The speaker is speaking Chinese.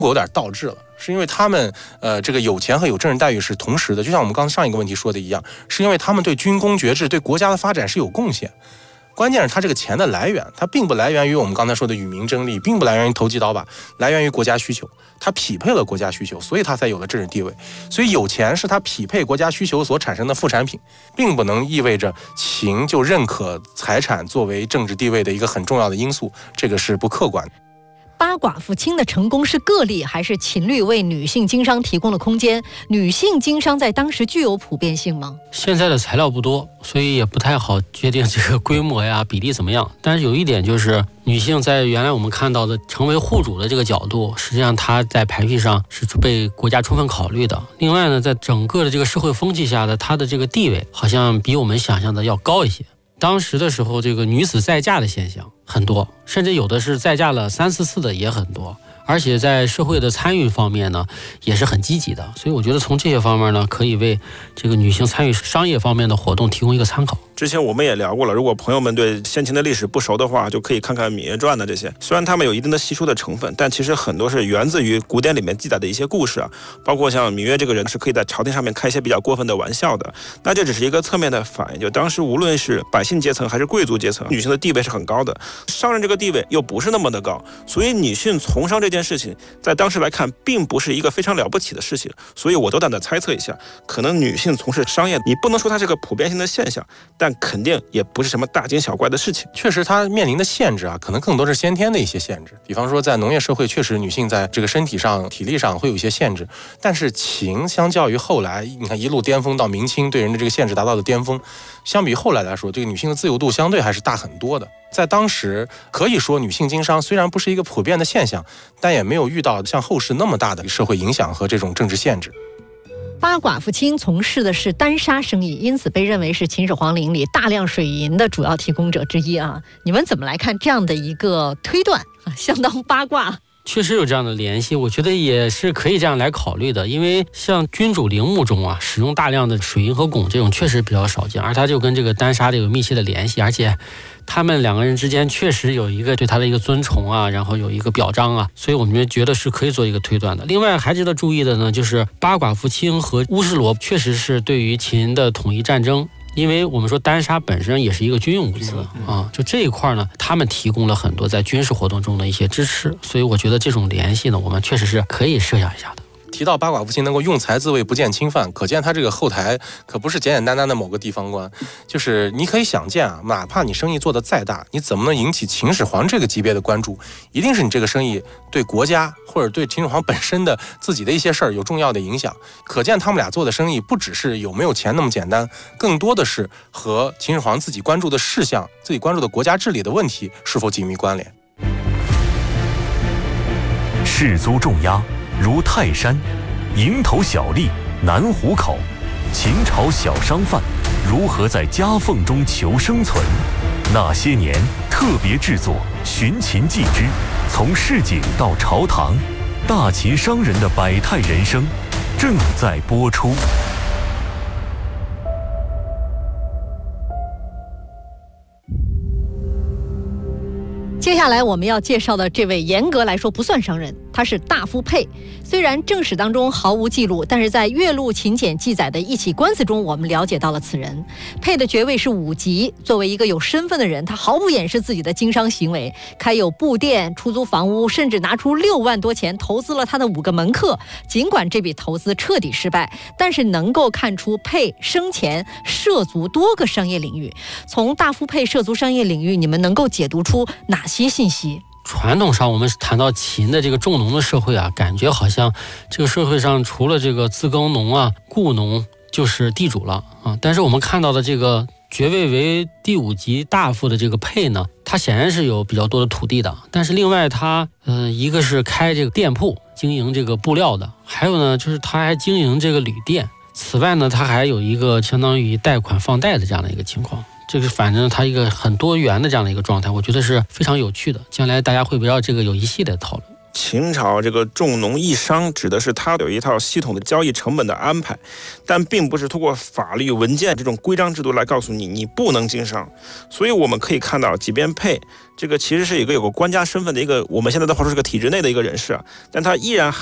有点倒置了，是因为他们这个有钱和有政治待遇是同时的，就像我们刚才上一个问题说的一样，是因为他们对军功爵制对国家的发展是有贡献。关键是他这个钱的来源，它并不来源于我们刚才说的与民争利，并不来源于投机倒把，来源于国家需求，它匹配了国家需求，所以它才有了政治地位。所以有钱是它匹配国家需求所产生的副产品，并不能意味着秦就认可财产作为政治地位的一个很重要的因素，这个是不客观的。 八寡妇卿的成功是个例，还是秦律为女性经商提供了空间？女性经商在当时具有普遍性吗？ 现在的材料不多，所以也不太好决定这个规模呀、比例怎么样。但是有一点就是，女性在原来我们看到的成为户主的这个角度，实际上她在排序上是被国家充分考虑的。另外呢，在整个的这个社会风气下的她的这个地位，好像比我们想象的要高一些。当时的时候，这个女子再嫁的现象很多，甚至有的是再嫁了3、4次的也很多，而且在社会的参与方面呢，也是很积极的。所以我觉得从这些方面呢，可以为这个女性参与商业方面的活动提供一个参考。 之前我们也聊过了，如果朋友们对先秦的历史不熟的话，就可以看看《芈月传》的这些。虽然他们有一定的戏说的成分，但其实很多是源自于古典里面记载的一些故事啊。包括像芈月这个人是可以在朝廷上面开一些比较过分的玩笑的，那这只是一个侧面的反应。就当时无论是百姓阶层还是贵族阶层，女性的地位是很高的，商人这个地位又不是那么的高，所以女性从商这件事情，在当时来看，并不是一个非常了不起的事情。所以我斗胆的猜测一下，可能女性从事商业，你不能说它是个普遍性的现象，但肯定也不是什么大惊小怪的事情。 确实它面临的限制啊，可能更多是先天的一些限制。比方说在农业社会，确实女性在这个身体上、体力上会有一些限制。但是秦相较于后来，你看一路巅峰到明清，对人的这个限制达到了巅峰，相比后来来说，这个女性的自由度相对还是大很多的。在当时可以说女性经商虽然不是一个普遍的现象，但也没有遇到像后世那么大的社会影响和这种政治限制。 八寡妇卿从事的是单纱生意，因此被认为是秦始皇陵里大量水银的主要提供者之一啊。你们怎么来看这样的一个推断啊？相当八卦。 确实有这样的联系，我觉得也是可以这样来考虑的。因为像君主陵墓中啊，使用大量的水银和汞这种确实比较少见，而它就跟这个单纱有密切的联系，而且他们两个人之间确实有一个对他的一个尊崇啊，然后有一个表彰啊，所以我们觉得是可以做一个推断的。另外还值得注意的呢，就是八寡妇卿和乌师罗确实是对于秦的统一战争，因为我们说单纱本身也是一个军用物资啊，就这一块呢，他们提供了很多在军事活动中的一些支持，所以我觉得这种联系呢，我们确实是可以设想一下的。 提到八寡妇卿能够用才自卫不见侵犯，可见他这个后台可不是简简单单的某个地方官，就是你可以想见啊，哪怕你生意做得再大，你怎么能引起秦始皇这个级别的关注？一定是你这个生意对国家或者对秦始皇本身的自己的一些事儿有重要的影响。可见他们俩做的生意不只是有没有钱那么简单，更多的是和秦始皇自己关注的事项、自己关注的国家治理的问题是否紧密关联。 士族重压如泰山，蝇头小利，南虎口。秦朝小商贩如何在夹缝中求生存？那些年特别制作《寻秦记之从市井到朝堂，大秦商人的百态人生》正在播出。 接下来我们要介绍的这位，严格来说不算商人，他是大夫沛。虽然正史当中毫无记录，但是在岳麓秦简记载的一起官司中，我们了解到了此人。沛的爵位是5级，作为一个有身份的人，他毫不掩饰自己的经商行为，开有布店、出租房屋，甚至拿出6万多钱投资了他的5个门客。尽管这笔投资彻底失败，但是能够看出沛生前涉足多个商业领域。从大夫沛涉足商业领域，你们能够解读出哪些信息？ 传统上我们谈到秦的这个重农的社会啊，感觉好像这个社会上除了这个自耕农啊、雇农就是地主了啊。但是我们看到的这个爵位为第5级大夫的这个沛呢，他显然是有比较多的土地的，但是另外他一个是开这个店铺经营这个布料的，还有呢就是他还经营这个旅店。此外呢，他还有一个相当于贷款放贷的这样的一个情况。这个反正它一个很多元的这样的一个状态，我觉得是非常有趣的。将来大家会围绕这个有一系列的讨论。 秦朝这个重农抑商指的是它有一套系统的交易成本的安排，但并不是通过法律文件这种规章制度来告诉你你不能经商。所以我们可以看到济边配这个其实是有个官家身份的一个，我们现在的话说是个体制内的一个人士啊，但他依然